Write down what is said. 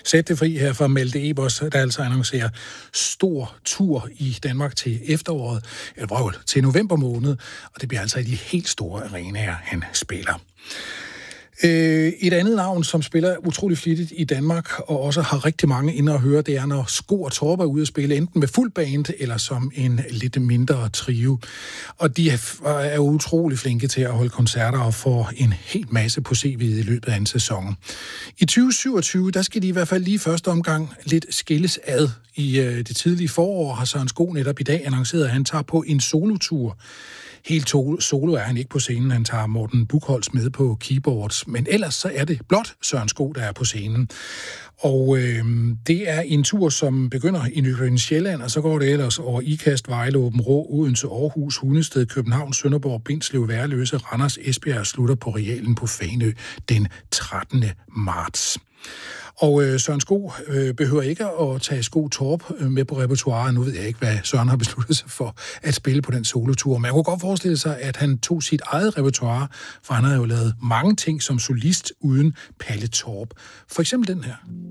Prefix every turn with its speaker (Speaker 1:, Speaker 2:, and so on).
Speaker 1: Sæt det fri her fra Malte Ebers, der altså annoncerer stor tur i Danmark til efteråret, eller til november måned, og det bliver altså i de helt store arenaer, han spiller. Et andet navn, som spiller utrolig flittigt i Danmark, og også har rigtig mange inde at høre, det er, når Sko og Torp er ude at spille, enten med fuld band, eller som en lidt mindre trio. Og de er utrolig flinke til at holde koncerter og få en helt masse på CV'et i løbet af en sæson. I 2027, der skal de i hvert fald lige første omgang lidt skilles ad. I det tidlige forår har Søren Sko netop i dag annonceret, at han tager på en solotur. Helt solo er han ikke på scenen. Han tager Morten Buchholz med på keyboards. Men ellers så er det blot Søren Sko, der er på scenen. Og det er en tur, som begynder i Nykøbing Sjælland, og så går det ellers over Ikast, Vejle, Aabenraa, Odense, Aarhus, Hundested, København, Sønderborg, Bindslev, Værløse, Randers, Esbjerg og slutter på Realen på Fanø den 13. marts. Og Søren Sko behøver ikke at tage Sko Torp med på repertoiret. Nu ved jeg ikke, hvad Søren har besluttet sig for at spille på den solotur. Men jeg kunne godt forestille sig, at han tog sit eget repertoire, for han har jo lavet mange ting som solist uden Palle Torp. For eksempel den her.